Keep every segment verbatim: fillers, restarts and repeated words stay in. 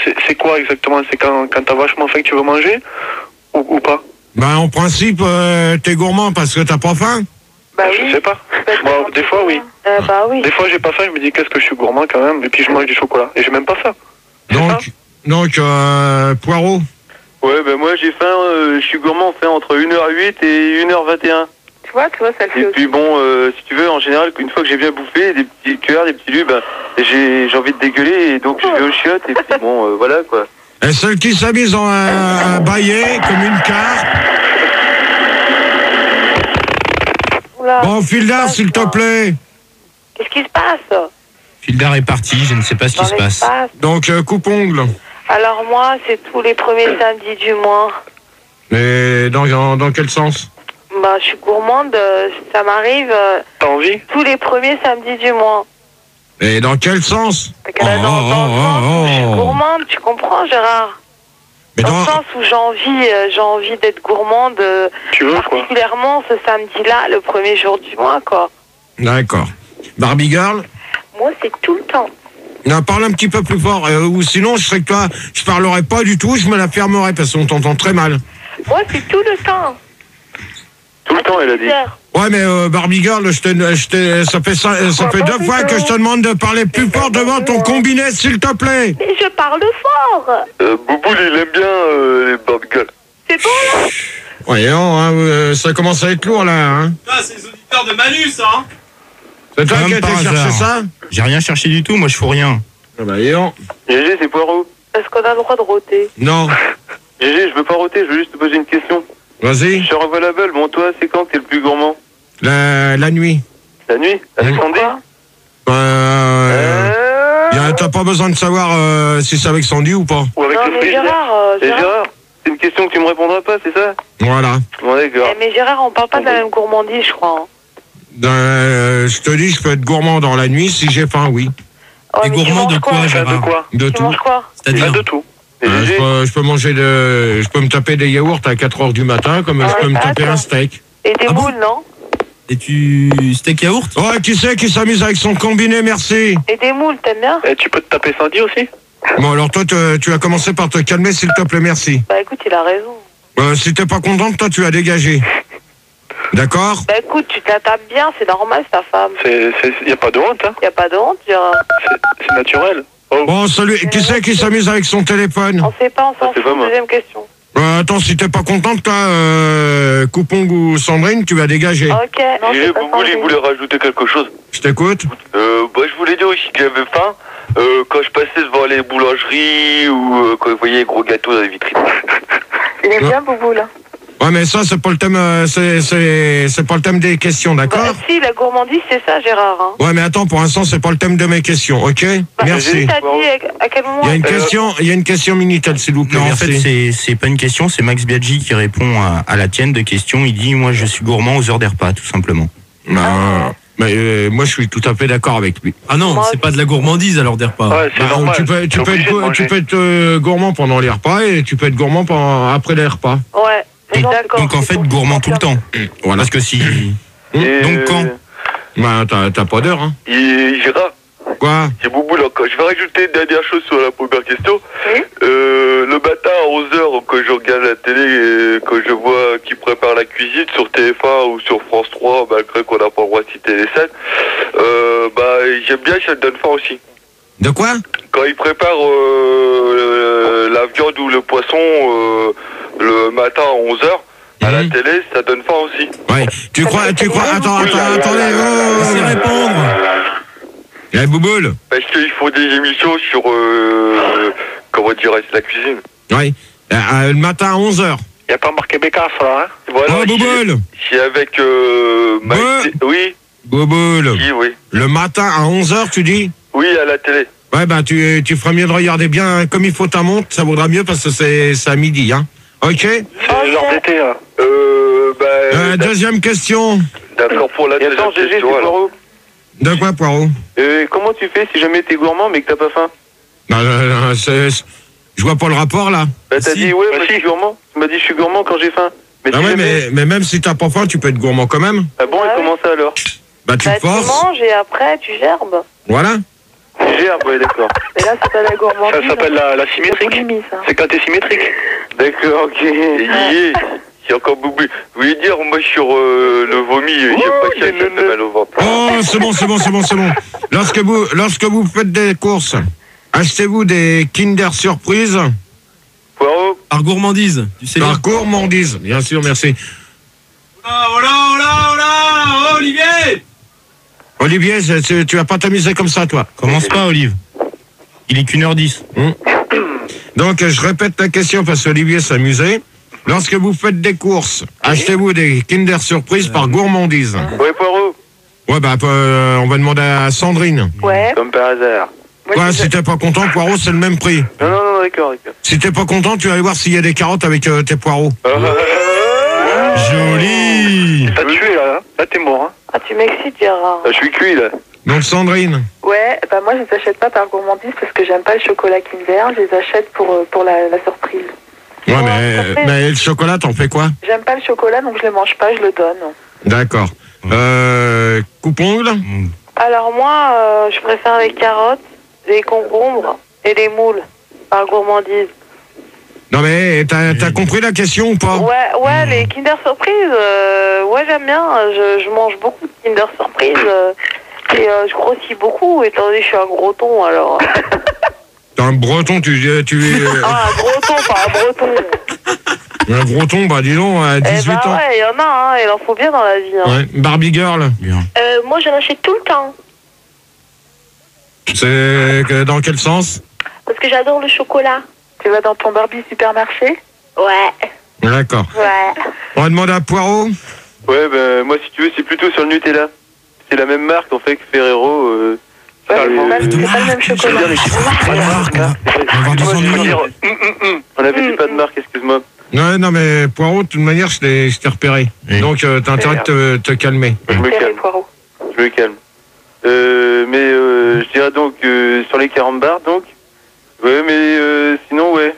c'est quoi exactement? C'est quand, quand t'as vachement faim que tu veux manger ou, ou pas? Bah, en principe, euh, t'es gourmand parce que t'as pas faim? Bah je oui. sais pas. Moi, des fois, oui. Euh, bah oui. Des fois, j'ai pas faim, je me dis qu'est-ce que je suis gourmand quand même, et puis je mange du chocolat. Et j'ai même pas faim. Donc, donc euh, Poirot. Ouais, ben moi j'ai faim, euh, je suis gourmand, fait entre une heure huit et une heure vingt et un. Tu vois, tu vois, ça le fait Et aussi. puis bon, euh, si tu veux, en général, une fois que j'ai bien bouffé, des petits cœurs, des petits lus, ben, j'ai j'ai envie de dégueuler, et donc je vais aux chiottes, et puis bon, euh, voilà quoi. Et celle qui s'amuse en un baillet comme une carte. Oula. Bon, Fildar, s'il te plaît. Qu'est-ce qui se passe? Fildar est parti, je ne sais pas ce qui Dans se passe. l'espace. Donc, euh, coupe-ongle. Alors moi, c'est tous les premiers samedis du mois. Mais dans, dans, dans quel sens? Bah, je suis gourmande, euh, ça m'arrive euh, T'as envie? tous les premiers samedis du mois. Et dans quel sens? Fait que là, dans, dans le sens où je suis gourmande, tu comprends, Gérard? Mais Dans dans... le sens où j'ai envie, euh, j'ai envie d'être gourmande, euh, Tu veux, quoi? particulièrement ce samedi-là, le premier jour du mois, quoi. D'accord. Barbie Girl? Moi, c'est tout le temps. Non, parle un petit peu plus fort, euh, ou sinon je serais que toi, je parlerai pas du tout, je me la fermerai parce qu'on t'entend très mal. Moi, c'est tout le temps. Tout le temps, elle a dit. Ouais, mais euh, Barbie Girl, je te, je te, ça fait ça, ça fait deux fois que je te demande de parler plus fort devant ton combiné, s'il te plaît. Mais je parle fort. Euh, Bouboule, il aime bien euh, les Barbie Girls. C'est bon, là? Voyons, hein, euh, ça commence à être lourd là. Hein. Ah, c'est les auditeurs de Manu, ça, hein. C'est toi Comme qui as été par chercher hasard. ça? J'ai rien cherché du tout, moi je fous rien. Ah bah, voyons. G G, c'est Poirot. Est-ce qu'on a le droit de rôter? Non, G G, je veux pas roter, je veux juste te poser une question. vas-y. Je suis available, bon, toi, c'est quand que t'es le plus gourmand? La, la nuit. La nuit? Avec Sandy? Quoi? Euh, Euh... y a- T'as pas besoin de savoir euh, si c'est avec Sandy ou pas. Ou avec Non, le mais frigidaire? Gérard, euh, Et Gérard. Gérard, c'est une question que tu me répondras pas, c'est ça? Voilà. Bon, d'accord. Eh, mais Gérard, on parle pas de la même gourmandise, je crois. hein. Euh, je te dis, je peux être gourmand dans la nuit si j'ai faim, oui. Ouais, Et mais tu gourmand manges de quoi, Enfin, Gérard? de quoi? De Tu tout. manges quoi? Pas C'est-à-dire de tout. Et Euh, je, G G, peux, je peux manger de, je peux me taper des yaourts à quatre heures du matin, comme Ah je peux ouais, me ça, taper ça. un steak. Et des Ah bon moules, non? Et tu... steak yaourt? Oh, qui c'est qui s'amuse avec son combiné, merci. Et des moules, t'aimes bien? Et tu peux te taper Sandy aussi? Bon, alors toi, te- tu vas commencer par te calmer, s'il te plaît, merci. Bah écoute, il a raison. Euh, si t'es pas contente, toi, tu vas dégager. D'accord? Bah écoute, tu te la tapes bien, c'est normal, c'est ta femme. C'est, c'est, y a pas de honte, hein? Y a pas de honte, Gérard. C'est, c'est naturel. Oh. Bon, salut. Qui c'est qui s'amuse avec son téléphone? On sait pas, on s'en c'est fout. pas moi. Deuxième question. Euh, attends, si t'es pas contente, toi, euh, Coupong ou Sandrine, tu vas dégager. Ok, non, G G, c'est pas Bouboule, il Sandrine. voulait rajouter quelque chose. Je t'écoute. Euh, bah, je voulais dire aussi que j'avais faim euh, quand je passais devant les boulangeries ou euh, quand je voyais les gros gâteaux dans les vitrines. Il est bien, Boubou, là. Ouais, mais ça, c'est pas le thème, euh, c'est, c'est, c'est pas le thème des questions, d'accord? Bah, si, la gourmandise, c'est ça, Gérard. Hein. Ouais, mais attends, pour l'instant, c'est pas le thème de mes questions, ok? Bah, Merci. T'as dit à quel moment? Il y a une euh, question, il y a une question Minitel, s'il vous plaît. Non, en merci. fait, c'est, c'est pas une question, c'est Max Biaggi qui répond à, à la tienne de question. Il dit, moi, je suis gourmand aux heures des repas, tout simplement. Bah, mais euh, moi, je suis tout à fait d'accord avec lui. Ah non, Moi, c'est pas de la gourmandise alors des repas. Ouais, c'est Bah, normal. tu peux, tu T'es peux obligé être, de go- manger. tu peux être euh, gourmand pendant les repas et tu peux être gourmand pendant, après les repas. Ouais, Donc, d'accord. donc en c'est fait, bon, gourmand c'est tout le temps. Voilà. Parce que si... Et, Donc, quand euh, Bah, t'as, t'as pas d'heure, hein. et Gérard, Quoi? c'est Bouboule encore. Je vais rajouter une dernière chose sur la première question. Oui. Euh, le matin à onze heures, quand je regarde la télé et quand je vois qui prépare la cuisine sur T F un ou sur France trois, malgré qu'on n'a pas le droit de citer les scènes, euh, bah, j'aime bien, ça me donne faim aussi. De quoi? Quand ils préparent euh, la viande ou le poisson euh, le matin à onze heures, à la Mhm. télé, ça donne faim aussi. Ouais. Tu crois, tu crois, attends, attends, attendez, Laissez oh! répondre. Eh, Bouboule? Parce qu'ils font des émissions sur, euh, comment dirais-je, la cuisine. Ouais. Euh, euh, le matin à onze heures. Y a pas marqué Bécasse, là, hein? Voilà, Oh, Bouboule! c'est avec euh, Mike- Ouais. Oui, Bouboule. oui, oui. Le matin à onze heures, tu dis? Oui, à la télé. Ouais, bah, tu, tu ferais mieux de regarder bien comme il faut ta montre, ça vaudra mieux parce que c'est, c'est à midi, hein. Ok? C'est Ok. l'heure d'été, là. Euh, bah, Euh, deuxième question. d'accord pour la Et deuxième attends, G G, c'est question, alors. Poirot. De quoi, Poirot? Euh, comment tu fais si jamais t'es gourmand mais que t'as pas faim? Non, non, non, c'est, c'est- je vois pas le rapport, là. Bah t'as Si. dit ouais, Bah, moi si. je suis gourmand. Tu m'as dit je suis gourmand quand j'ai faim. Mais, Ah si ouais, jamais- mais, mais même si t'as pas faim, tu peux être gourmand quand même. Ah bon, Ah et oui. comment ça alors? Bah, tu Bah, te tu forces. manges et après, tu gerbes. Voilà. Gerbe, ouais, d'accord. Mais là, c'est pas la gourmandise. Ça s'appelle la, la symétrique. boulimie, ça. C'est quand t'es symétrique. D'accord, ok. Yeah. C'est encore beaucoup. Vous voulez dire, moi, sur euh, le vomi, j'aime pas ça, ça fait mal au ventre. Oh, c'est bon, c'est bon, c'est bon, c'est bon. Lorsque vous, lorsque vous faites des courses, achetez-vous des Kinder Surprise Poireau. Par gourmandise, tu sais bien. par gourmandise. Bien sûr, merci. Oh là, oh là, oh là, oh là, oh, Olivier. Olivier, c'est- c'est- tu vas pas t'amuser comme ça, toi. Commence pas, Olive. Il est qu'une heure dix. Donc, je répète la question parce qu'Olivier s'amusait. Lorsque vous faites des courses, achetez-vous des Kinder Surprise par gourmandise. Ouais, Poireau. Ouais, bah, euh, on va demander à Sandrine. Ouais. Comme par hasard. Moi, Ouais, je- si t'es pas content, poireau, c'est le même prix. Non, non, non, d'accord, d'accord. Si t'es pas content, tu vas aller voir s'il y a des carottes avec euh, tes poireaux. Joli. T'as tué, là. Hein. Là, t'es mort, hein. Ah, tu m'excites, Gérard. Ah, je suis cuit, là. Donc, Sandrine. Ouais, bah moi, je les achète pas par gourmandise parce que j'aime pas le chocolat Kinder. Je les achète pour, euh, pour la, la surprise. Ouais, Ouais, mais, surprise. mais le chocolat, t'en fais quoi? J'aime pas le chocolat, donc je le mange pas, je le donne. D'accord. Euh, coupe-ongle? Alors moi, euh, je préfère les carottes, les concombres et les moules par gourmandise. Non, mais t'as t'as compris la question ou pas? Ouais, ouais, les Kinder Surprise, euh, ouais, j'aime bien. Je, je mange beaucoup de Kinder Surprise euh, et euh, je grossis beaucoup, étant donné que je suis un gros ton, alors. T'es un breton, tu... tu Ah, un gros ton, pas un breton. un breton, bah dis donc, à Eh dix-huit bah ans. ouais, il y en a, hein, il en faut bien dans la vie. Hein. Ouais, Barbie Girl. Bien. Euh, moi, j'en achète tout le temps. C'est que- dans quel sens? Parce que j'adore le chocolat. Tu vas dans ton Barbie supermarché? Ouais. D'accord. Ouais. On va demander à Poirot. Ouais, ben, moi, si tu veux, c'est plutôt sur le Nutella. C'est la même marque, en fait, que Ferrero. Euh, Ouais, Charles, mais c'est pas, euh, c'est pas le même chocolat. Pas de marque, on va- on va avoir des Moi, je veux ennuis. dire, hum, hum, hum. On avait dit pas de marque, excuse-moi. Ouais, non, mais Poirot, de toute manière, je t'ai je t'ai repéré. Oui. Donc, euh, t'as intérêt de te, te calmer. Je me C'est les calme. poireaux. Je me calme. Euh, mais euh, je dirais donc euh, sur les quarante bars, donc. Ouais, mais euh, sinon, ouais.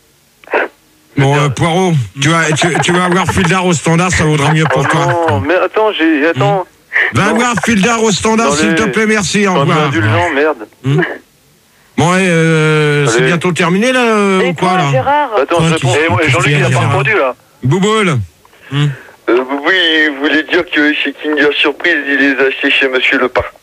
Bon, euh, Poirot, tu vas, tu, tu vas avoir Fildar au standard, ça vaudra mieux pour Oh toi. non, mais attends, j'ai. Attends. Va avoir Fildar au standard, Dans s'il les- te plaît, merci, au Quand revoir. indulgent, merde. Bon, ouais, euh, c'est Allez. bientôt terminé, là, euh, Et ou quoi, toi, là? Gérard? Attends, Toi, je tu- réponds. Et moi, Qu'est-ce Jean-Luc, qu'il y a, il a pas Gérard répondu, là. Bouboule. Euh, oui, il voulait dire que chez Kinder Surprise, il les a achetés chez Monsieur Le Pain.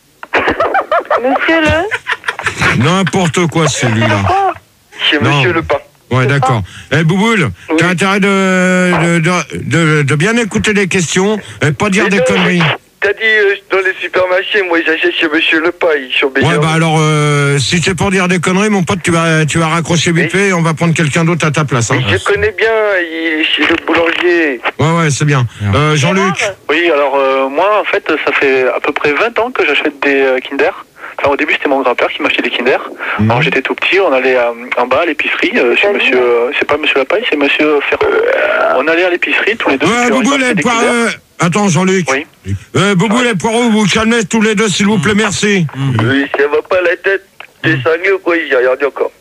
Monsieur le... N'importe quoi, celui-là. Quoi? Chez Non. Monsieur Le Pain. Ouais, d'accord. Eh, Bouboule, t'as Oui. intérêt de, de, de, de, de bien écouter les questions et pas dire Mais des non, conneries. T'as dit euh, dans les supermarchés, moi j'achète chez Monsieur Le Pain, sur Ouais, bah alors, euh, si c'est pour dire des conneries, mon pote, tu vas, tu vas raccrocher vite fait et on va prendre quelqu'un d'autre à ta place. Hein. Je connais bien, il est chez le boulanger. Ouais, ouais, c'est bien. Euh, Jean-Luc, Gérard? Oui, alors euh, moi, en fait, ça fait à peu près vingt ans que j'achète des euh, Kinder. Enfin, au début, c'était mon grand-père qui m'achetait des Kinder. Mhm. Alors, j'étais tout petit, on allait euh, en bas à l'épicerie, euh, chez Vas-y. monsieur... euh, c'est pas monsieur Lapaille, c'est monsieur Ferrand. On allait à l'épicerie, tous les deux. ouais, puis on Bouboule achetait et des Poirot. Kinder. euh, Attends, Jean-Luc. Oui. Euh, Bouboule et Poirot, vous vous calmez tous les deux, s'il vous plaît, merci. Oui, ça va pas la tête. T'es cinglé ou quoi? J'ai rien dit encore.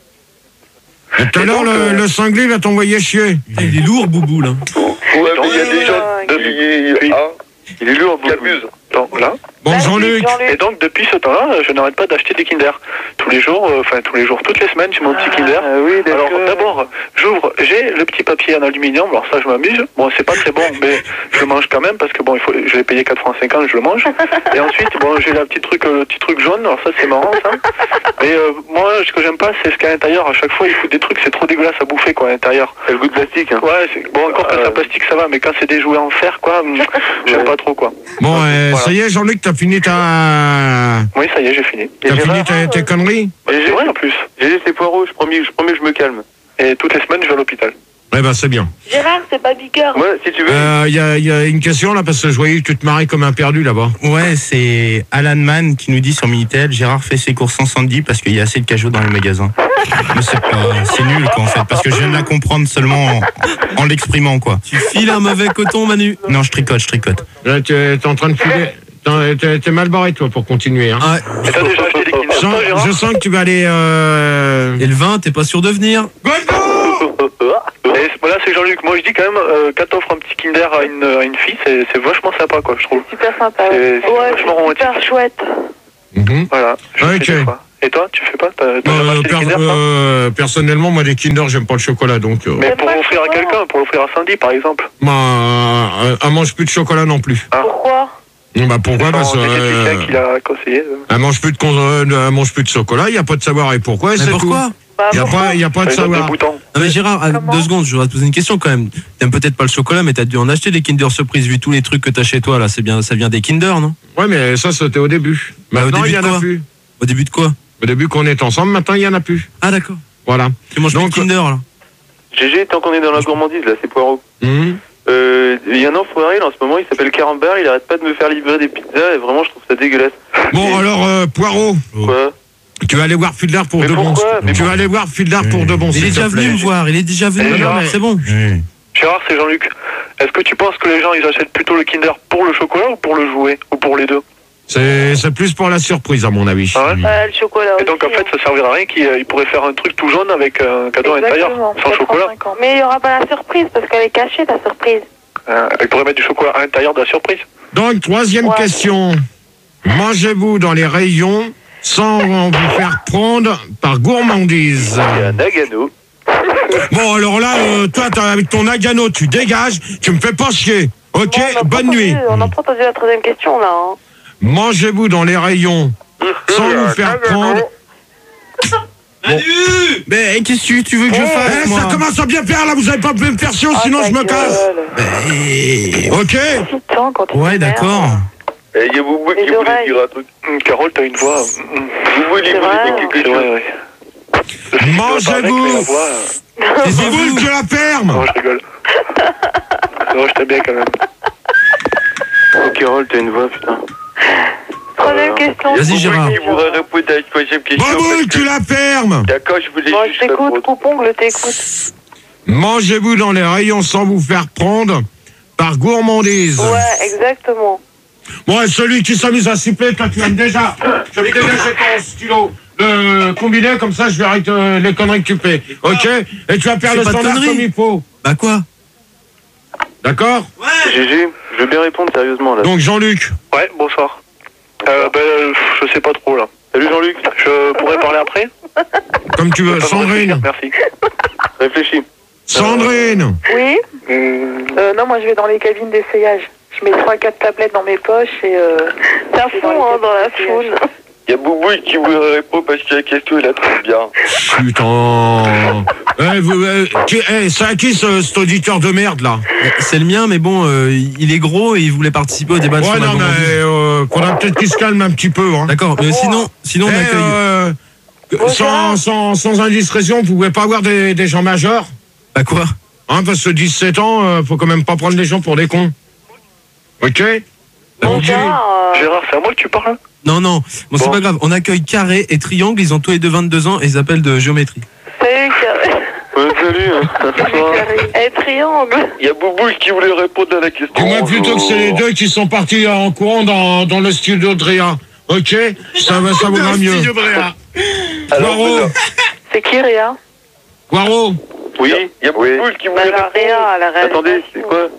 Et tout à Et l'heure, donc, le, euh, le cinglé va t'envoyer chier. Putain, il est lourd, Boubou, là. Ouais, mais il y a des gens Depuis- qui... depuis- Ah, Il est lourd, qui abusent. Donc là. Bon, Vas-y, Jean-Luc. Et donc, depuis ce temps-là, je n'arrête pas d'acheter des Kinder. Tous les jours, euh, enfin tous les jours, toutes les semaines, j'ai mon petit Kinder. Ah, oui, d'accord. Alors d'abord, j'ouvre, j'ai le petit papier en aluminium, alors ça je m'amuse. Bon, c'est pas très bon, mais je le mange quand même parce que bon, il faut, je l'ai payé quatre francs cinquante, je le mange. Et ensuite, bon, j'ai la petite truc, le petit truc jaune, alors ça c'est marrant ça. Mais euh, moi, ce que j'aime pas, c'est ce qu'il y a à l'intérieur. À chaque fois, il faut des trucs, c'est trop dégueulasse à bouffer quoi à l'intérieur. C'est le goût de plastique, hein. Ouais, c'est- bon encore quand Euh, c'est en plastique ça va, mais quand c'est des jouets en fer quoi, hum, j'aime pas trop quoi. Bon, euh, Voilà. ça y est, Jean-Luc, t'as fini ta... Oui, ça y est, j'ai fini. T'as fini ta- tes conneries? Et c'est vrai en plus. J'ai laissé Poirot, je promets, je promets, je me calme. Et toutes les semaines, je vais à l'hôpital. Eh ben, c'est bien. Gérard, c'est pas Bigger. Ouais, si tu veux. Il euh, y, a, y a une question, là, parce que je voyais que tu te marrais comme un perdu, là-bas. Ouais, c'est Alan Mann qui nous dit sur Minitel, Gérard fait ses courses sans Sandy parce qu'il y a assez de cajots dans les magasins. Mais c'est pas, c'est nul quoi en fait, parce que je viens de la comprendre seulement en, en l'exprimant quoi. Tu files un mauvais coton, Manu. Non, je tricote, je tricote. Là, tu es en train de filer... T'es- T'es t'es mal barré, toi, pour continuer. Hein. Ah, Et t'as déjà acheté des Kinder Je, sens, toi, Gérard je sens que tu vas aller... Euh... et le vin, t'es pas sûr de venir? Et voilà, c'est Jean-Luc. Moi, je dis quand même, euh, quand t'offres un petit Kinder à une, à une fille, c'est c'est vachement sympa, quoi, je trouve. Super sympa. C'est- Ouais, c'est vachement c'est super romantique. chouette. Mhm. Voilà. Je Ok. fais des fois. Et toi, tu fais pas? T'as, t'as jamais Euh, acheté per- des Kinder, toi euh, personnellement, moi, les Kinder, j'aime pas le chocolat, donc. Euh, Mais T'aimes pour pas le offrir à chocolat quelqu'un, pour offrir à Sandy, par exemple. bah, euh, elle mange plus de chocolat non plus. Ah. Pourquoi? Bah pourquoi? Parce C'est que quelqu'un euh, qui l'a conseillé. euh. elle mange plus de con- euh, elle mange plus de chocolat. Il y a pas de savoir et pourquoi. Et Mais c'est pourquoi tout. Bah, Il y a pourquoi pas, il y a pas de Ça lui donne des savoir. boutons. Non mais Gérard, à Comment deux secondes, je voudrais te poser une question quand même. T'aimes peut-être pas le chocolat, mais t'as dû en acheter des Kinder Surprise vu tous les trucs que t'as chez toi là. C'est bien, ça vient des Kinder, non? Ouais, mais ça, c'était au début. Bah, au Maintenant, début il y en de a quoi plus. Au début de quoi? Au début qu'on est ensemble, maintenant, il y en a plus. Ah d'accord. Voilà. Tu manges Donc, plus de Kinder là. G G, tant qu'on est dans la gourmandise, là, c'est Poirot. Hum. Euh, Il y a un enfoiré, là, en ce moment, il s'appelle Carambar, il arrête pas de me faire livrer des pizzas, et vraiment, je trouve ça dégueulasse. Bon, alors, euh, Poirot, Quoi? tu vas aller voir Fiedler pour Mais de bons. pourquoi Mais Tu vas aller voir Fiedler pour de bons. Il est s'il te déjà venu plaît. me voir, il est déjà venu. Eh, Non, non, mais c'est bon. Oui. Gérard, c'est Jean-Luc. Est-ce que tu penses que les gens, ils achètent plutôt le Kinder pour le chocolat ou pour le jouet? Ou pour les deux? C'est c'est plus pour la surprise, à mon avis. Ah ouais? Euh, le chocolat Et donc, en aussi, fait, hein. ça servira à rien qu'il il pourrait faire un truc tout jaune avec un cadeau à l'intérieur, Exactement, sans chocolat. quatre-vingt-cinq ans. Mais il n'y aura pas la surprise parce qu'elle est cachée, la surprise. Euh, il pourrait mettre du chocolat à l'intérieur de la surprise. Donc, troisième Ouais. question. Mangez-vous dans les rayons sans vous faire prendre par gourmandise? Il y a un Nagano. Bon, alors là, euh, toi, t'as- avec ton Nagano, tu dégages, tu me fais pas chier. Ok, Bon, on n'a pas bonne entendu- nuit. On n'a pas entendu la troisième question, là. Hein. Mangez-vous dans les rayons sans vous faire prendre. Manu Mais qu'est-ce que tu veux que je Eh, fasse moi? ça commence à bien faire là, vous avez pas pu me faire chier, Ah, sinon ta je me casse. gueule. Eh, Ok? Putain, quand tu Ouais, t'énerves. d'accord. Et il y a Boubou Les qui voulait oreilles. dire un truc. Hum, Carole, t'as une voix. hum, Boubou, il C'est voulait vrai. dire quelque C'est chose. vrai, oui. Mangez-vous. La voix, euh, C'est vous que la ferme. Non, je rigole. Non, je t'aime bien quand même. Oh, Carole, t'as une voix, putain. Troisième question. Vas-y, Boubou Gérard. qui voudrait répondre à une troisième question. Baboule, parce tu que- la fermes. D'accord, je voulais Bon, je juste t'écoute, répondre. coupongle, t'écoute. Mangez-vous dans les rayons sans vous faire prendre par gourmandise. Ouais, exactement. Bon, et celui qui s'amuse à siffler, toi tu aimes déjà. Je vais te dégager ton stylo. Le combiné, comme ça je verrai que, les conneries que tu fais. Ok? Et tu vas faire C'est le pas de standard conneries. comme il faut. Bah quoi? D'accord? Ouais. G G, je veux bien répondre sérieusement, là. Donc Jean-Luc. Ouais, bonsoir. Euh, ben, euh, je sais pas trop là. Salut Jean-Luc, Je pourrais parler après? Comme tu veux. Pas me réfléchir, Sandrine. Merci. réfléchis. Sandrine. Oui Hum, Euh, non, moi je vais dans les cabines d'essayage. Je mets trois quatre tablettes dans mes poches et euh, C'est à je vais fond, les hein, dans la cabines d'essayage. foule. Il y a Boubou qui voudrait répondre parce que la question, elle a trop bien. Putain. Eh, vous, eh, qui- eh, c'est à qui ce, cet auditeur de merde là? C'est le mien, mais bon, euh, il est gros et il voulait participer au débat de Ouais, sur la non, mais gourmandise. euh, faudra peut-être qu'il se calme un petit peu. Hein. D'accord, mais sinon, sinon on Eh, accueille. euh, sans, sans, sans indiscrétion, vous pouvez pas avoir des, des gens majeurs? Bah quoi? Hein, parce que dix-sept ans, euh, faut quand même pas prendre les gens pour des cons. Ok? Bon, Ok. Gérard, euh, Gérard, c'est à moi que tu parles? Non, non, bon, c'est Bon. pas grave. On accueille Carré et Triangle, ils ont tous les deux vingt-deux ans et ils appellent de géométrie. salut, Carré. Ouais, salut, hein. Bonsoir. Eh, triangle. Il y a Boubou qui voulait répondre à la question. Dis-moi plutôt que c'est les deux qui sont partis en courant dans, dans le studio de Réa. Ok? Ça va, ça vaudra mieux. Alors, Poirot, C'est qui, Réa? Poirot, oui, il y a Boubou qui Bah, voulait la Réa, à la répondre. Attendez, réalisation. c'est quoi?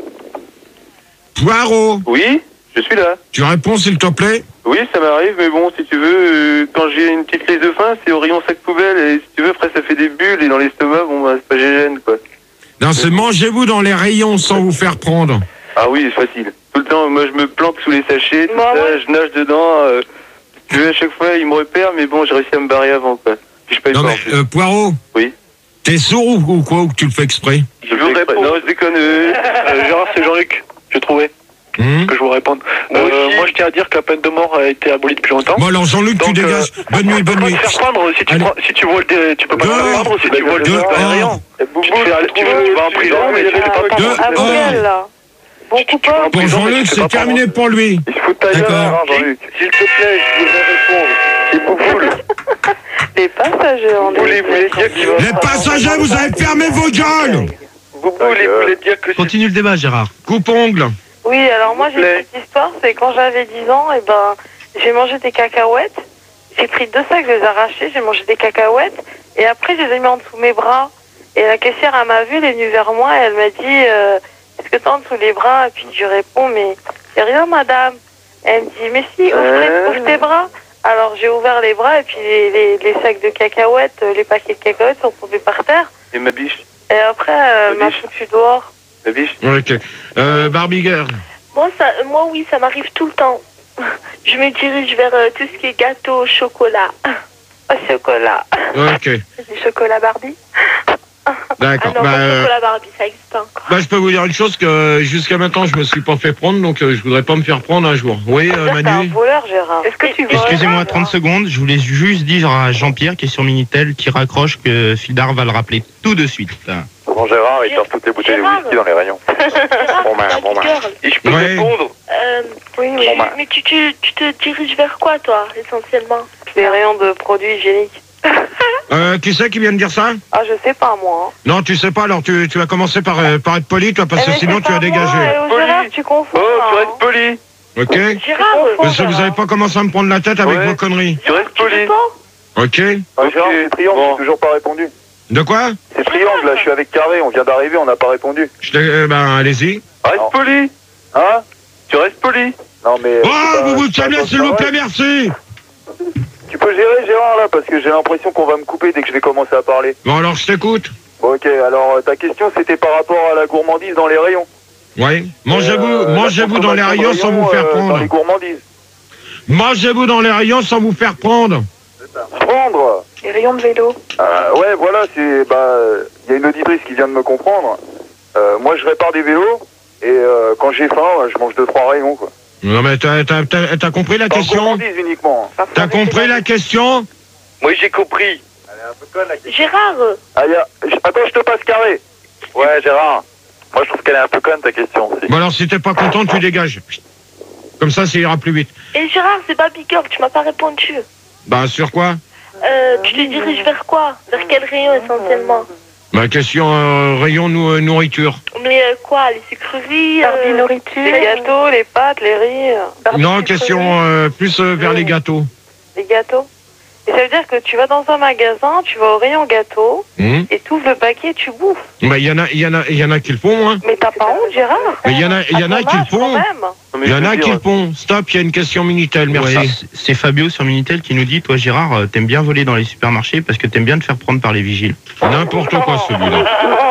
Poirot, Oui, je suis là. tu réponds s'il te plaît? Oui, ça m'arrive, mais bon, si tu veux, euh, quand j'ai une petite liste de faim, c'est au rayon sac poubelle, et si tu veux, après ça fait des bulles, et dans l'estomac, bon, bah, c'est pas gêne, quoi. Non, c'est mangez-vous dans les rayons sans vous faire prendre. Ah oui, c'est facile. Tout le temps, moi, je me planque sous les sachets, tout Bah ça, ouais. je nage dedans, euh, tu veux, à chaque fois, ils me repèrent, mais bon, j'ai réussi à me barrer avant, quoi. Puis je paye Non pas, mais, en plus. euh, Poirot, Oui. t'es sourd ou, ou quoi, ou que tu le fais exprès? Je veux répondre. Non, je déconne. euh, Euh, Gérard, c'est Jean-Luc. J'ai trouvé Hum que je vous réponde. Moi Euh, aussi. moi, je tiens à dire que la peine de mort a été abolie depuis longtemps. Bon alors Jean-Luc, tu Donc, dégages. euh, Bonne nuit, Tu peux bonne pas nuit. te faire prendre si tu, Allez. prends- si tu vois le dé- tu peux pas te Dehors. faire prendre si tu vois le Dehors. dé- rien. Eh, Boubou, Tu, te fais, tu, trouve- tu vas en prison, mais tu fais pas Deux. prendre. À Oh. Bruxelles, là. Bon coupable. en Pour prison, mais Jean-Luc, tu fais c'est pas terminé prendre. pour lui. Il se fout de ta gueule, D'accord. hein, Jean-Luc. S'il te plaît, je voudrais répondre. C'est Boubou. Les passagers en Boubou, les voulait dire qu'il va... Les passagers, vous avez fermé vos gueules. Boubou, les voulait dire que c'est... Continue le débat, Gérard. Coupe-ongle. Oui, alors moi j'ai S'il vous plaît. une petite histoire, c'est quand j'avais dix ans, et ben j'ai mangé des cacahuètes, j'ai pris deux sacs, je les ai arrachés, j'ai mangé des cacahuètes, et après je les ai mis en dessous de mes bras. Et la caissière, elle m'a vu, elle est venue vers moi, et elle m'a dit euh, est-ce que t'as en dessous les bras? Et puis je réponds mais c'est rien madame. Elle me dit mais si, ouvre, Euh. ouvre tes bras. Alors j'ai ouvert les bras et puis les, les, les sacs de cacahuètes, euh, les paquets de cacahuètes sont tombés par terre. Et ma biche Et après, euh, Ma m'a biche. foutu dehors. Ma biche Ok. Euh, Barbie Girl. Moi, ça, moi, oui, ça m'arrive tout le temps. Je me dirige vers euh, tout ce qui est gâteau, chocolat. Au chocolat. Ok. Du chocolat Barbie. D'accord. Ah non, bah, pas de euh, chocolat Barbie, ça existe pas encore. bah, je peux vous dire une chose que jusqu'à maintenant, je me suis pas fait prendre, donc euh, je voudrais pas me faire prendre un jour. Oui, euh, T'es un Manu. voleur, Gérard. Est-ce que tu veux Excusez-moi trente secondes, je voulais juste dire à Jean-Pierre qui est sur Minitel qui raccroche que Fildar va le rappeler tout de suite. Bon, Gérard, il torche toutes les bouteilles de Gérard. whisky dans les rayons. Gérard, Bon, ben, c'est bon, ma ben. girl. Et je peux Ouais. répondre Euh, Oui, oui. tu- mais tu, tu, tu te diriges vers quoi, toi, essentiellement? Les rayons de produits hygiéniques. Euh, qui c'est qui vient de dire ça? Ah, je sais pas, moi. Hein. Non, tu sais pas, alors tu, tu vas commencer par, euh, par être poli, toi, parce Eh, que mais sinon c'est tu vas pas moi, dégager. eh, oh, Gérard, tu confonds. Oh, tu là, restes poli. Ok? Gérard, Parce que vous avez pas commencé à me prendre la tête avec Ouais. vos conneries. Tu restes tu poli. réponds? Ok? Ah, Gérard, c'est triangle, j'ai toujours pas répondu. De quoi? C'est triangle, là, je suis avec carré, on vient d'arriver, on n'a pas répondu. Je t'ai- euh, ben, allez-y. Reste Non. poli. Hein? Tu restes poli. Non, mais. Oh, vous vous calmez, s'il vous plaît, merci! Tu peux gérer, Gérard, là, parce que j'ai l'impression qu'on va me couper dès que je vais commencer à parler. Bon, alors, je t'écoute. Bon, ok, alors euh, ta question, c'était par rapport à la gourmandise dans les rayons. Oui. Mangez-vous, Euh, la mangez-vous dans les consommation de rayons sans vous faire euh, Dans prendre. les gourmandises. Mangez-vous dans les rayons sans vous faire prendre. Prendre Les rayons de vélo. Euh, ouais, voilà, c'est. Bah, il y a une auditrice qui vient de me comprendre. Euh, moi, je répare des vélos, et euh, quand j'ai faim, je mange deux, trois rayons, quoi. Non, mais t'as, t'as, t'as, t'as compris la Dans question? gourmandise uniquement. T'as compris la question? Moi, j'ai compris. Gérard, Ah, y a... j- Attends, je te passe carré. Ouais, Gérard. Moi, je trouve qu'elle est un peu conne, ta question aussi. Bon, alors, si t'es pas content, tu dégages. Comme ça, ça ira plus vite. et Gérard, c'est Baby Girl, tu m'as pas répondu. Bah, sur quoi? Euh, tu te diriges vers quoi? Vers quel rayon, essentiellement? Bah, question euh, rayon nou- euh, nourriture. Mais euh, quoi? Les sucreries? Barbie euh, nourriture. Les gâteaux, les pâtes, les riz, euh, Barbie Non, sucrerie. question euh, plus euh, vers les gâteaux. les gâteaux. Et ça veut dire que tu vas dans un magasin, tu vas au rayon gâteau, Hum. et tu ouvres le paquet et tu bouffes. Bah, il y en a, il y en a, il y en a qui le font, hein. Mais t'as pas honte, Gérard? Mais il y en a, il y en a À qui ton le âge, quand font. même. Il y en a qui le font. Stop, il y a une question Minitel, merci. Ouais, c'est- c'est Fabio sur Minitel qui nous dit, toi Gérard, euh, t'aimes bien voler dans les supermarchés parce que t'aimes bien te faire prendre par les vigiles. N'importe quoi, celui-là.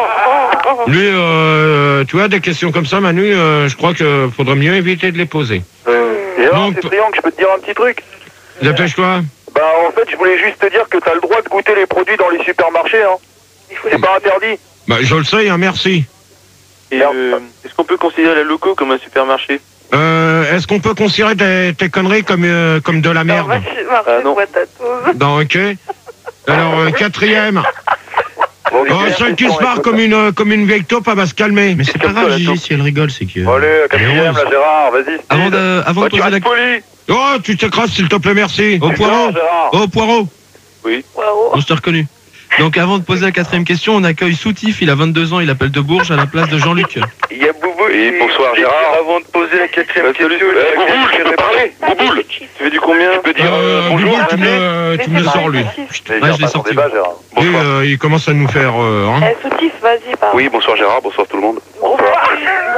Lui, euh, tu vois, des questions comme ça, Manu, euh, je crois qu'il faudrait mieux éviter de les poser. Gérard, Donc- c'est triangle, je peux te dire un petit truc? Dépêche-toi. Bah, en fait, je voulais juste te dire que t'as le droit de goûter les produits dans les supermarchés, hein. C'est pas interdit. Bah, je le sais, hein, merci. Et euh, est-ce qu'on peut considérer la loco comme un supermarché? Euh, est-ce qu'on peut considérer tes, tes conneries comme, euh, comme de la Non, merde? va chez Ah, Marché non. boîte à tous. Non, ok. Alors, euh, quatrième. Bon, les Oh, dernières celle qui se questions, marre écoute. comme une, euh, comme une vieille taupe, elle va se calmer. Mais c'est pas comme ça, grave, la Gigi, taupe. si elle rigole, c'est que... Allez, quatrième, là, Gérard, vas-y. Avant de, avant Bah, de tu poser la restes poli. Oh, tu t'écrases, s'il te plaît, merci. Au poireau. Gérard. Oh, poireau. Waouh. On s'est reconnu. Donc avant de poser la quatrième question, on accueille Soutif, il a vingt-deux ans, il appelle de Bourges à la place de Jean-Luc. Il y a Boubou. Oui, qui- bonsoir, qui- Gérard. Avant de poser la quatrième Bah, question, salut, la euh, question, Bouboule, je peux parler. Bouboule. Tu fais du combien? Tu peux dire Euh, euh, bonjour. Bouboule, tu me, le- tu me le sors, lui. Mais Ouais, gère je l'ai pas ton sorti. débat, Gérard. Lui, Bonsoir. euh, il commence à nous faire... euh, hein. Eh, Soutif, vas-y, pardon. Oui, bonsoir Gérard, bonsoir tout le monde. Bonsoir.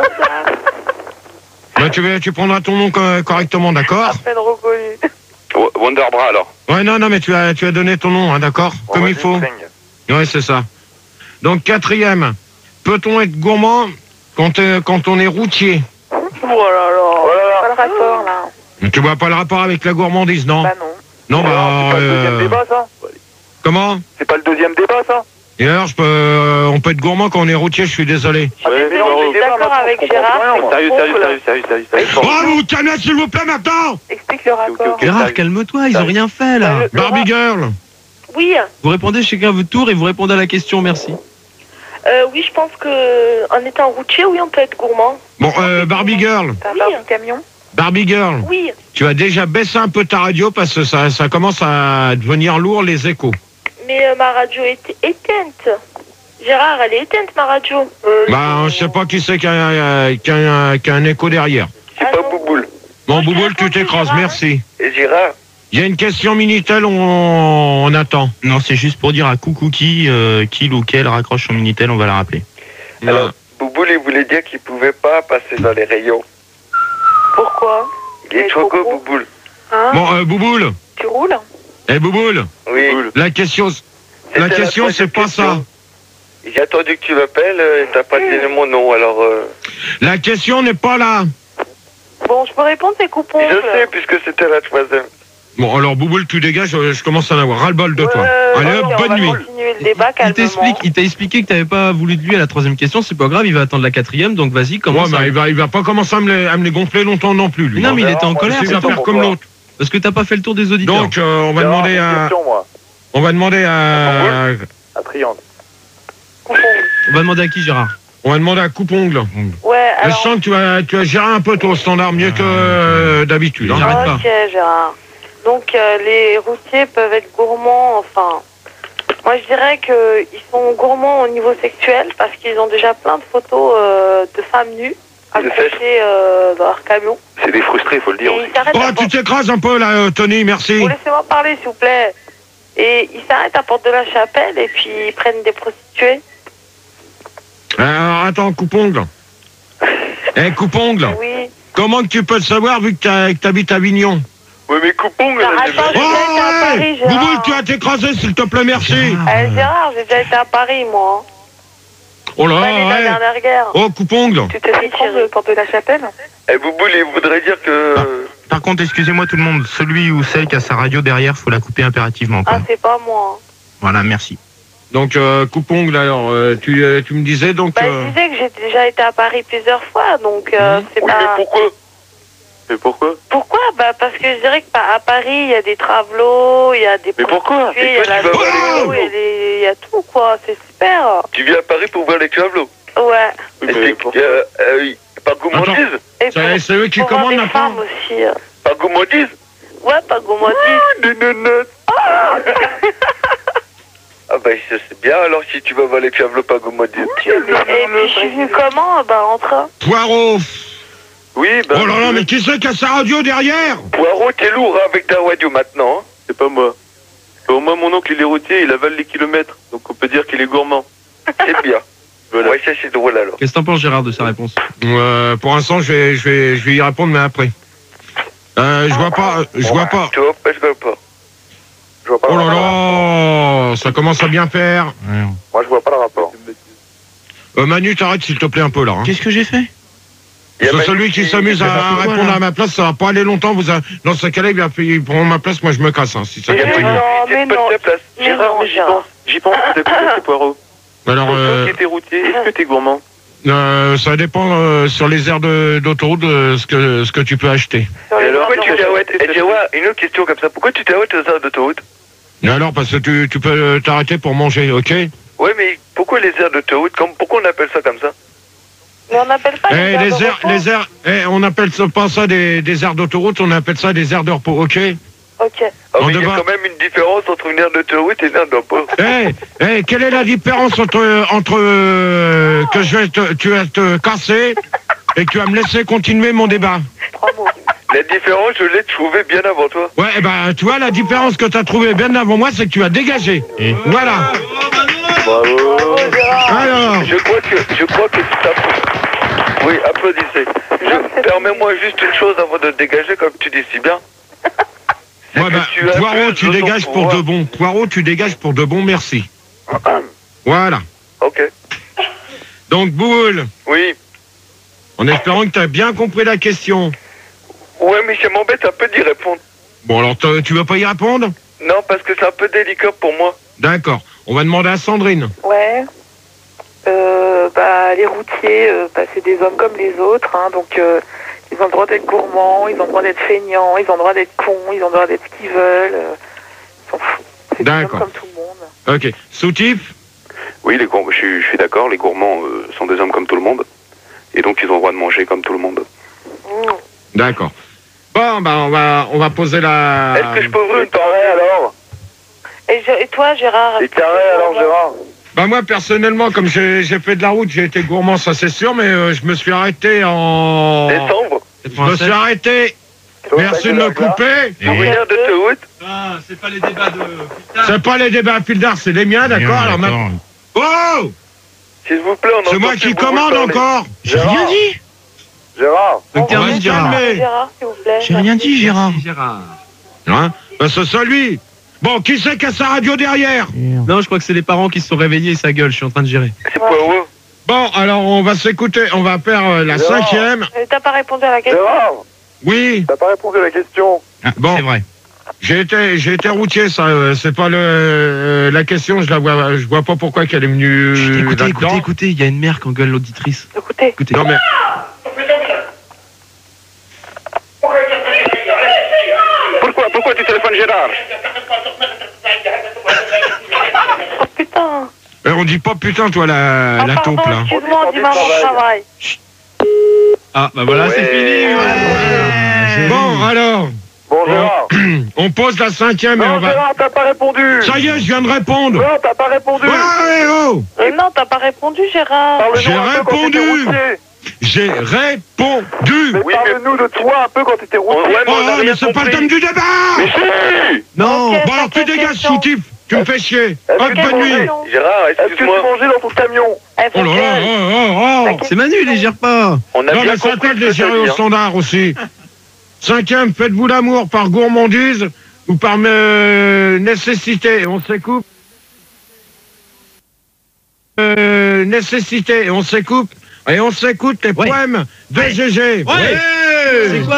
Bah, tu, vas- tu prendras ton nom co- correctement, d'accord? Appelle reconnu. W- Wonderbra alors. Ouais, non, non, mais tu as, tu as donné ton nom, hein, d'accord? Bon, Comme vas-y, il faut. signe. Ouais, c'est ça. Donc, quatrième. Peut-on être gourmand quand, euh, quand on est routier? Oh là là. Pas le rapport, là. Tu vois pas le rapport avec la gourmandise, non? Bah non. Non, bah... C'est pas le deuxième euh, débat, ça? comment? C'est pas le deuxième débat, ça? Et alors, je peux, euh, on peut être gourmand quand on est routier, je suis désolé. Ah, mais désolé, non, je les suis débats, d'accord maintenant, avec je comprends Gérard, rien, c'est moi. que- Sérieux, sérieux, sérieux, sérieux, sérieux, sérieux. Oh, vous vous calmez, s'il vous plaît, maintenant! Explique le rapport. ok. Gérard, calme-toi, ils ont rien fait là. Barbie Girl! Oui, Vous répondez chacun à votre tour et vous répondez à la question, merci. euh, oui, je pense que en étant routier, oui, on peut être gourmand. Bon, euh, Barbie Girl, T'as un Oui. Barbie camion. Barbie Girl, Oui, tu as déjà baissé un peu ta radio parce que ça, ça commence à devenir lourd, les échos. mais euh, ma radio est éteinte. Gérard, elle est éteinte, ma radio. Bah, je sais pas qui c'est qui a, euh, qui a un- qui a un écho derrière. C'est Ah pas non. Bouboule. Bon, Moi, je Bouboule, réponds, tu t'écrases, Gérard. merci. Et Gérard? Il y a une question Minitel, on, on attend. Non, c'est juste pour dire à Coucou qui, euh, qui ou quel raccroche son Minitel, on va la rappeler. Alors, Bouboule, il voulait dire qu'il pouvait pas passer dans les rayons. Pourquoi? Il est Mais trop trop gros, gros. Bouboule. Hein? Bon, euh, Bouboule, tu roules? Eh, Bouboule. Oui. La question, la C'était question, la c'est pas ça. question. J'ai attendu que tu m'appelles et t'as pas donné mon nom, alors... Euh... La question n'est pas là. Bon, je peux répondre, c'est coupons. Je sais, puisque c'était la troisième. Bon, alors, Bouboule, tu dégages, je, je commence à en avoir ras-le-bol de toi. Euh, Allez, hop, ok, on bonne va nuit. continuer le débat Il calmement. t'explique, il t'a expliqué que t'avais pas voulu de lui à la troisième question, c'est pas grave, il va attendre la quatrième, donc vas-y, Ouais, commence. bah, à- il va, il va pas commencer à me les, à me les gonfler longtemps non plus, lui. Mais non, mais il était en colère, Il c'est va tout. faire comme l'autre. Parce que t'as pas fait le tour des auditeurs. Donc, euh, on va Gérard, demander j'ai une à... question, moi. On va demander à... À Triangle. On va demander à qui, Gérard? On va demander à Coupongle. Ouais, Je alors... sens que tu vas, tu vas gérer un peu ton standard mieux que euh, d'habitude. Hein. J'arrête pas. Ok, Gérard. Donc, euh, les routiers peuvent être gourmands, enfin... Moi, je dirais qu'ils sont gourmands au niveau sexuel parce qu'ils ont déjà plein de photos euh, de femmes nues accrochées euh, dans leur camion. C'est des frustrés, faut le dire Et aussi. ils s'arrêtent Oh, à tu t'écrases un peu là, euh, Tony, merci. Vous laissez-moi parler, s'il vous plaît. Et ils s'arrêtent à Porte de la Chapelle et puis ils prennent des prostituées. Alors, attends, Coupongle. Eh, Coupongle. Oui. Comment que tu peux le savoir vu que tu habites à Avignon? Oui, mais coupons, Non, attends, j'ai Oh, déjà été à Paris, ouais Gérard. Bouboule, tu vas t'écraser, s'il te plaît, merci. Eh, Gérard, j'ai déjà été à Paris, moi. Oh là, Pas les la ouais. dernière guerre. Oh, Coupongle. Tu t'es fait prendre de Porte de la Chapelle? Eh, Bouboule, il voudrait dire que... Par contre, excusez-moi tout le monde, celui ou celle qui a sa radio derrière, faut la couper impérativement. Quoi. Ah, c'est pas moi. Voilà, merci. Donc, euh, Coupongle, alors, euh, tu, euh, tu me disais donc... Bah, euh, je disais que j'ai déjà été à Paris plusieurs fois, donc euh, c'est Oui, pas... mais pourquoi Mais pourquoi Pourquoi? Bah, parce que je dirais que bah, à Paris, il y a des travelots, il y a des Mais pourquoi prostituées, il y Et a toi, la tu vas voir les vidéo, travelots. il y a des- il y a tout, quoi. C'est super. Tu viens à Paris pour voir les travelots. Ouais. Oui, mais euh, euh, par gourmandise Et C'est c'est eux qui pour voir commandent des maintenant. femmes aussi. euh. Par gourmandise Ouais, pas gourmandise. Des nonottes. Ah bah ça, c'est bien alors si tu vas voir les travelots par gourmandise. Et puis, je suis venu comment? Bah, en train. Poirot. Oui, bah... Oh là là, mais qui c'est qui a sa radio derrière? Poirot, t'es lourd hein, avec ta radio maintenant. Hein. C'est pas moi. Au moins mon oncle il est routier, il avale les kilomètres. Donc on peut dire qu'il est gourmand. C'est bien. Voilà. Ouais, ça c'est drôle alors. Qu'est-ce que t'en penses, Gérard, de sa réponse? Euh, pour l'instant, je vais, je, vais, je vais y répondre, mais après. Euh, je vois pas, je vois pas. Tu vois pas, je vois pas. Je vois pas Oh le là rapport. là, ça commence à bien faire. Moi, je vois pas le rapport. Euh, Manu, t'arrêtes s'il te plaît un peu là. Hein. Qu'est-ce que j'ai fait? Il y a C'est Manu celui qui s'amuse à pourquoi, répondre là à ma place, ça va pas aller longtemps. Vous a... Dans ce cas-là, il va il prend ma place, moi je me casse. Hein, si ça Il y a continue. non, mais pas non. de ta place. Mais Gérard, non, mais j'y Gérard. pense. J'y pense, c'est quoi ces poireaux? Alors, Toi euh, qui étais routier, est-ce que t'es gourmand? euh, ça dépend euh, sur les aires de- d'autoroute de ce que, ce que tu peux acheter. Et alors, pourquoi tu t'arrêtes? Eh, Gérard, une autre question comme ça. Pourquoi tu t'arrêtes aux aires d'autoroute? Et alors, parce que tu, tu peux t'arrêter pour manger, ok? Ouais, mais pourquoi les aires d'autoroute? Comme- Pourquoi on appelle ça comme ça? Mais on n'appelle pas Eh, les aires les de aires, repos. les aires, eh, on appelle ça, pas ça des, des aires d'autoroute, on appelle ça des aires de repos, ok? Ok. Ah, On mais il y a devra- quand même une différence entre une aire d'autoroute et une aire de repos. Eh, eh, quelle est la différence entre, entre euh, que je vais te, tu vas te casser et que tu vas me laisser continuer mon débat? Trois mots. La différence, je l'ai trouvée bien avant toi. Ouais, eh ben, tu vois, la différence que tu as trouvée bien avant moi, c'est que tu as dégagé. Voilà. Bravo. Bravo, Gérard. Alors, Je crois que, je crois que ça... Oui, applaudissez. Je- Permets-moi juste une chose avant de te dégager, comme tu dis si bien. C'est ouais, que bah, tu as Poirot, plus tu de dégages ton pour pouvoir. de bon. Poirot, tu dégages pour de bon, merci. Voilà. Ok. Donc, Boule, Oui. en espérant que tu as bien compris la question. Ouais, mais ça m'embête un peu d'y répondre. Bon, alors, te- tu veux pas y répondre? Non, parce que c'est un peu délicat pour moi. D'accord. On va demander à Sandrine. Ouais. Euh, bah, les routiers, euh, bah, c'est des hommes comme les autres, hein, donc euh, ils ont le droit d'être gourmands, ils ont le droit d'être feignants, ils ont le droit d'être cons, ils ont le droit d'être ce qu'ils veulent. euh, ils s'en foutent. C'est des hommes D'accord. comme tout le monde. Ok. Soutif? Oui, les gourmands, je, suis- je suis d'accord, les gourmands euh, sont des hommes comme tout le monde. Et donc, ils ont le droit de manger comme tout le monde. Mmh. D'accord. Bon, bah, on va, on va poser la... Est-ce que je peux ouvrir une carré alors? Et, je- et toi, Gérard? Et carré alors, Gérard? Bah, moi, personnellement, comme j'ai j'ai fait de la route, j'ai été gourmand, ça c'est sûr, mais euh, je me suis arrêté en... Décembre? Je me suis arrêté. Merci de me couper. Pour une aire d'autoroute? Ah, c'est pas les débats de... C'est pas les débats à fil d'art, c'est les miens, d'accord? Alors, ma- Oh! S'il vous plaît, on C'est entend moi plus qui beaucoup commande parler. encore. J'ai rien dit. Gérard, Donc, On va termine, se Gérard. calmer. Gérard, s'il vous plaît. J'ai rien dit, Gérard. Gérard. Hein ben, c'est ça, lui. Bon, qui c'est qui a sa radio derrière? Non, je crois que c'est les parents qui se sont réveillés et ça gueule, je suis en train de gérer. C'est pas ouais. Bon, alors on va s'écouter, on va faire euh, la Gérard. cinquième. Euh, T'as pas répondu à la question. Gérard, Oui. t'as pas répondu à la question. Ah, Bon. C'est vrai. J'ai été, j'ai été routier, ça. euh, C'est pas le, euh, la question. Je la vois, je vois pas pourquoi qu'elle est venue Chut, écoutez, là-dedans. écoutez, écoutez, il y a une mère qui engueule l'auditrice. Écoutez. Écoutez. Non mais, Pourquoi, pourquoi tu téléphones Gérard? Oh putain. euh, on dit pas putain, toi, la, Ah, la pardon, taupe là. excuse-moi, on dit maman au travail. Ah, bah voilà, c'est fini. voilà. Bon, alors, Bon, Gérard. on pose la cinquième et on Non, va. Gérard, t'as pas répondu. Ça y est, je viens de répondre. Non, t'as pas répondu. Ouais, oh, Euh, non, t'as pas répondu, Gérard. Parle-nous J'ai un peu quand t'étais répondu. routier. j'ai répondu. Mais Oui, parle-nous de toi un peu quand t'étais routier. Ouais, Oh, mais on a oh, rien mais c'est pas le compris. thème du débat. Mais si. Non. Ok. Bon, alors tu Cinquième dégages, question. soutif. Tu me fais chier. Est-ce Hop, que bonne tu nuit. mangeais Gérard, Est-ce que tu excuse-moi. mangeais dans ton camion? Eh, Oh faut là là, que- oh, oh, oh. C'est Manu, il les gère pas. On a Non, bien mais c'est à compris toi de ce les que gérer t'as au dit, hein. standard aussi. Cinquième, faites-vous l'amour par gourmandise ou par euh, nécessité. On s'écoupe. Euh, nécessité, on s'écoute. Et on s'écoute les Ouais. poèmes de G G. Ouais. C'est quoi